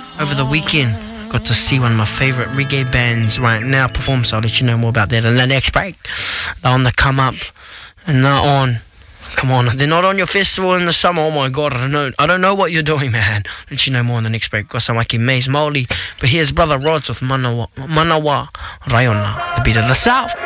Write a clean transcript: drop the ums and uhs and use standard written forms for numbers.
over the weekend, got to see one of my favourite reggae bands right now perform, so I'll let you know more about that in the next break. They're on the come up, and they're on. Come on, they're not on your festival in the summer. Oh my God, I don't know what you're doing, man. I'll let you know more in the next break. Got some Waiki Maze Maoli, but here's Brother Rods with Manawa Raiona, the beat of the South.